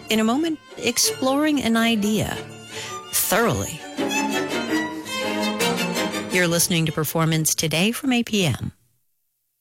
in a moment, exploring an idea thoroughly. You're listening to Performance Today from APM.